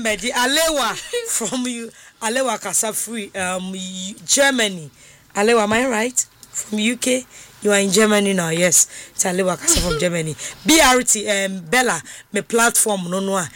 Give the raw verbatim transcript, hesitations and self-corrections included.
Medi Alewa from you Alewa Kasa Free um Germany. Alewa, am I right? From U K? You are in Germany now, yes. It's Alewa Kasa from Germany. B R T um Bella, my platform no no.